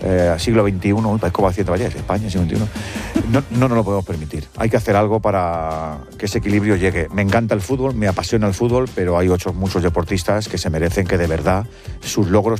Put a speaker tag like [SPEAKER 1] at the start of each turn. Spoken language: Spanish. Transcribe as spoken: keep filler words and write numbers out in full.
[SPEAKER 1] eh, siglo veintiuno, pues como haciendo vaya, España, siglo veintiuno, no, no nos lo podemos permitir. Hay que hacer algo para que ese equilibrio llegue. Me encanta el fútbol, me apasiona el fútbol, pero hay otros muchos deportistas que se merecen que de verdad sus logros